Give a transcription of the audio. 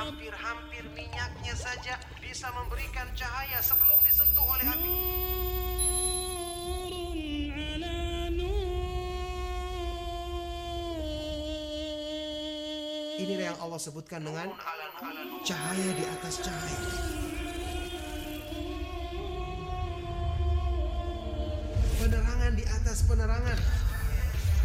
hampir-hampir minyaknya saja bisa memberikan cahaya sebelum disentuh oleh api. Ini yang Allah sebutkan dengan cahaya di atas cahaya. Penerangan di atas penerangan.